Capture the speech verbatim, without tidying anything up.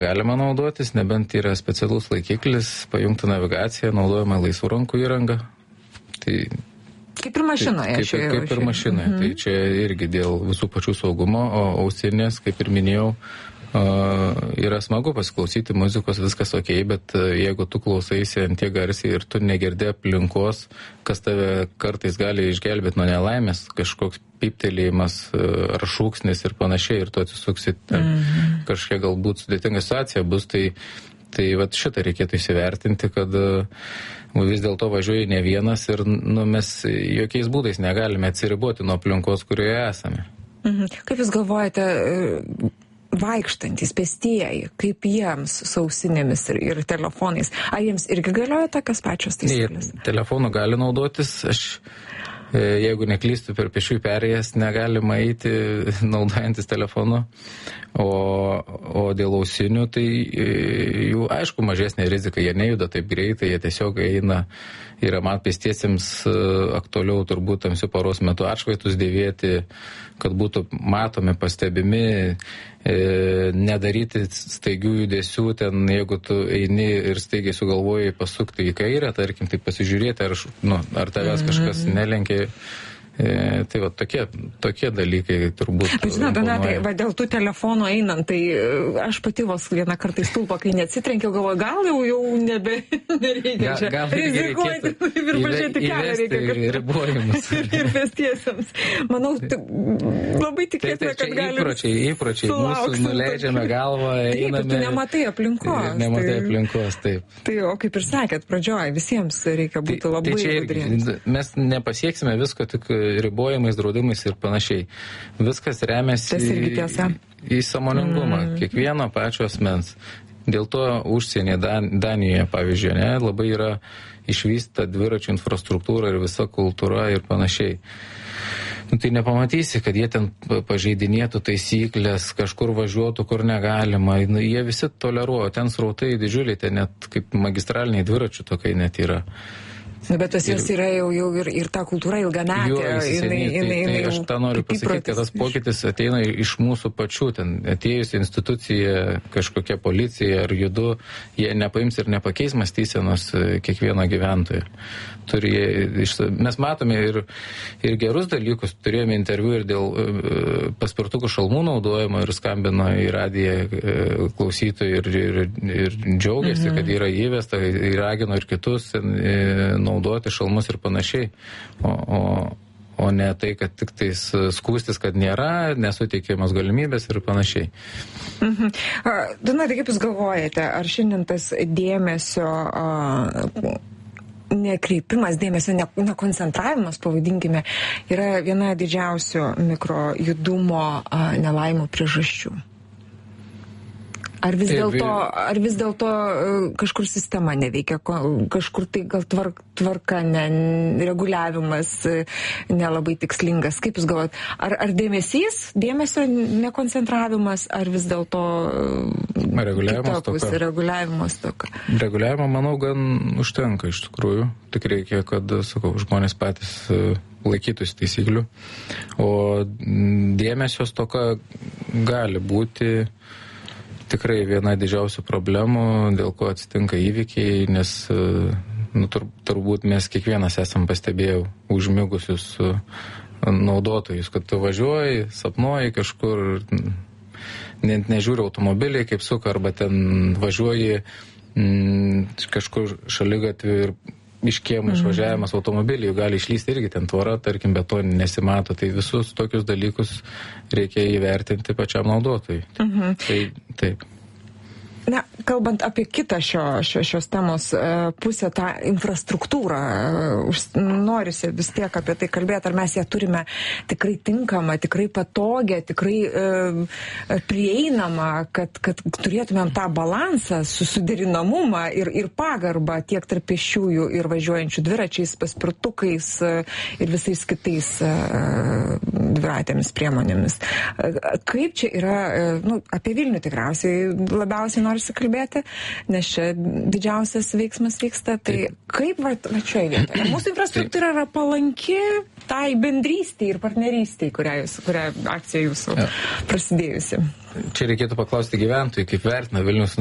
Galima naudotis, nebent yra specialus laikiklis, pajungta navigacija, naudojama laisvų rankų įranga. Tai Kaip ir mašinoje. Kaip, kaip, kaip ir mašinoje. Mhm. Tai čia irgi dėl visų pačių saugumo, o ausinės, kaip ir minėjau, yra smagu pasiklausyti muzikos, viskas ok, bet jeigu tu klausaisi ant tiek garsiai ir tu negirdė aplinkos, kas tave kartais gali išgelbėti nuo nelaimės, kažkoks pyptelėjimas ar šūksnis ir panašiai, ir tu atsisuksi, mm-hmm. kažkiek galbūt sudėtinga situacija bus, tai, tai vat šitą reikėtų įsivertinti, kad vis dėlto važiuoji ne vienas ir nu, mes jokiais būdais negalime atsiriboti nuo aplinkos, kurioje esame. Mm-hmm. Kaip Jūs galvojate, vaikštantys pėstieji, kaip jiems su ausinėmis ir, ir telefonais, ar jiems irgi galioja tokios pačios taisyklės? Telefonu gali naudotis, aš jeigu neklystu, per pėsčiųjų perėjas negalima eiti naudojantis telefonu, o, o dėl ausinių, tai jų aišku mažesnė rizika, jie nejuda taip greitai, jie tiesiog eina, yra man pėstiesiems aktualiau turbūt tamsiu paros metu atšvaitus dėvėti, kad būtų matomi, pastebimi, e, nedaryti staigių judesių, ten jeigu tu eini ir staigiai sugalvoji pasukti į kairę, tarkim, tai pasižiūrėti, ar, nu, ar tavęs kažkas nelenkia. E, tai va, tokie, tokie dalykai turbūt. Bet žinot, Donatai, va, dėl tų telefonų einant, tai aš pati vos vieną kartą į stulpą, kai neatsitrenkiau, galvoju, gal jau, jau nebe, nereikia čia gal, gal rizikuoti ir važiuoti kelią reikia. Ribojimus. Ir, ir pėstiesiams. Manau, t- labai tikėtina, kad galim įpročiai, įpročiai. Mūsų nuleidžiame galvą, einame. Taip, tu nematai aplinkos. Nematai tai, aplinkos, taip. Tai, o kaip ir sakėt, pradžioj, visiems reikia būti tai, labai tai budriems. Mes nepasieksime visko tik ribojimais, draudimais ir panašiai. Viskas remiasi į, į sąmoningumą, mm. kiekvieno pačio asmens. Dėl to užsienyje, Dan, Danijoje, pavyzdžiui, ne, labai yra išvystyta dviračių infrastruktūra ir visa kultūra ir panašiai. Nu, tai nepamatysi, kad jie ten pažeidinėtų taisyklės, kažkur važiuotų, kur negalima. Nu, jie visi toleruoja, ten srautai didžiuliai, ten net kaip magistraliniai dviračių tokai net yra. Bet tas jos yra jau, jau ir, ir ta kultūra ilgametė. Jo, jinai, jinai, tai, tai aš tą noriu pasakyti, kad tas pokytis ateina iš mūsų pačių. Ten atėjusi institucija, kažkokia policija ar judu, jie nepaims ir nepakeis mąstysenos kiekvieno gyventojo. Turi, mes matome ir, ir gerus dalykus, turėjome interviu ir dėl paspirtukų šalmų naudojimo ir skambino į radiją klausytojų ir, ir, ir džiaugiasi, mhm. kad yra įvesta ir ragino ir kitus naudoti šalmus ir panašiai, o, o, o ne tai, kad tik tais skūstis, kad nėra, nesuteikiamas galimybės ir panašiai. Mhm. Donatai, kaip Jūs galvojate, ar šiandien tas dėmesio a, nekreipimas, dėmesio nekoncentravimas, pavadinkime, yra viena didžiausių mikrojudumo a, nelaimų priežasčių? Ar vis dėlto, ar vis dėlto kažkur sistema neveikia, kažkur tai gal tvark, tvarka, ne, reguliavimas nelabai tikslingas. Kaip Jūs galvojat, ar, ar dėmesys, dėmesio nekoncentravimas, ar vis dėlto reguliavimo stoka? Reguliavimo, manau, gan užtenka iš tikrųjų. Tik reikia, kad, sakau, žmonės patys laikytųsi taisyklių. O dėmesio stoka gali būti tikrai viena didžiausių problemų, dėl ko atsitinka įvykiai, nes nu, tur, turbūt mes kiekvienas esam pastebėję užmigusius naudotojus, kad tu važiuoji, sapnuoji kažkur, net nežiūri automobiliai, kaip suka, arba ten važiuoji m, kažkur šaligatviu ir iš kiemų išvažiavimas automobilių gali išlysti irgi ten tvora, tarkim, bet to nesimato. Tai visus tokius dalykus reikia įvertinti pačiam naudotojui. Mhm. Tai taip. Na, kalbant apie kitą šio, šio, šios temos pusę, tą infrastruktūrą, norisi vis tiek apie tai kalbėti, ar mes ją turime tikrai tinkamą, tikrai patogią, tikrai e, prieinamą, kad, kad turėtumėm tą balansą, susiderinamumą ir, ir pagarbą tiek tarp pėsčiųjų ir važiuojančių dviračiais, paspirtukais ir visais kitais e, dviratėmis priemonėmis. Kaip čia yra, nu, apie Vilnių tikriausiai labiausiai norisi kalbėti, nes čia didžiausias veiksmas vyksta. Tai kaip va, va čia vietoje? Mūsų infrastruktūra yra palanki tai bendrystei ir partnerystei, kurią, jūs, kurią akcija jūsų ja. prasidėjusi. Čia reikėtų paklausti gyventojų, kaip vertina Vilniaus